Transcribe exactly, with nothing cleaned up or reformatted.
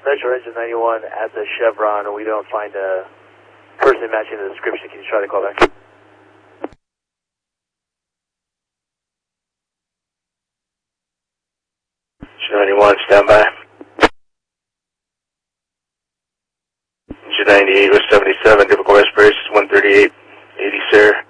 Metro Engine ninety-one at the Chevron, and we don't find a person matching the description. Can you try to call back? ninety-one, stand by. Engine ninety-eight with seventy-seven, typical respiration one thirty-eight eighty, sir.